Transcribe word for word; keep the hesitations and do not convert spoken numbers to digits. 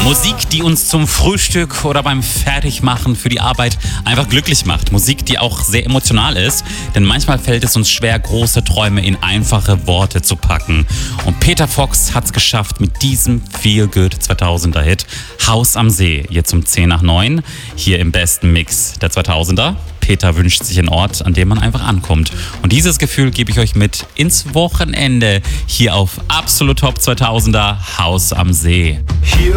Musik, die uns zum Frühstück oder beim Fertigmachen für die Arbeit einfach glücklich macht. Musik, die auch sehr emotional ist, denn manchmal fällt es uns schwer, große Träume in einfache Worte zu packen. Und Peter Fox hat es geschafft mit diesem Feel-Good zweitausender Hit Haus am See, jetzt um zehn nach neun, hier im besten Mix der zweitausender. Peter wünscht sich einen Ort, an dem man einfach ankommt. Und dieses Gefühl gebe ich euch mit ins Wochenende hier auf Absolut Top zweitausender Haus am See. Hier